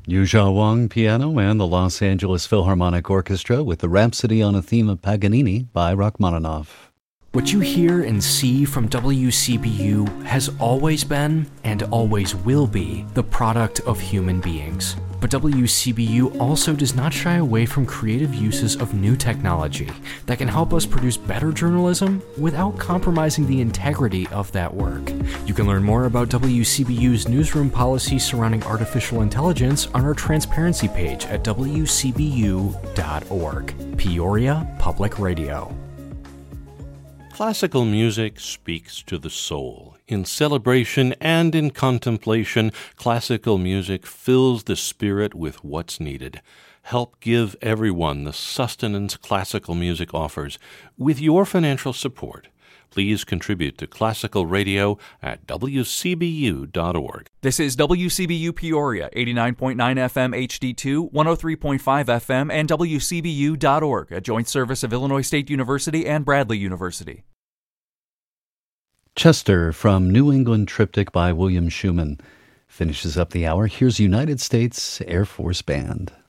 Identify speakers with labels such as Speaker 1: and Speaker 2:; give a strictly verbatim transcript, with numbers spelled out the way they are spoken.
Speaker 1: Yuzhao Wang, piano, and the Los Angeles Philharmonic Orchestra with the Rhapsody on a Theme of Paganini by Rachmaninoff.
Speaker 2: What you hear and see from W C B U has always been, and always will be, the product of human beings. But W C B U also does not shy away from creative uses of new technology that can help us produce better journalism without compromising the integrity of that work. You can learn more about W C B U's newsroom policy surrounding artificial intelligence on our transparency page at w c b u dot org. Peoria Public Radio.
Speaker 3: Classical music speaks to the soul. In celebration and in contemplation, classical music fills the spirit with what's needed. Help give everyone the sustenance classical music offers with your financial support. Please contribute to Classical Radio at w c b u dot org.
Speaker 4: This is W C B U Peoria, eighty-nine point nine F M H D two, one oh three point five F M, and w c b u dot org, a joint service of Illinois State University and Bradley University.
Speaker 1: Chester from New England Triptych by William Schumann finishes up the hour. Here's United States Air Force Band.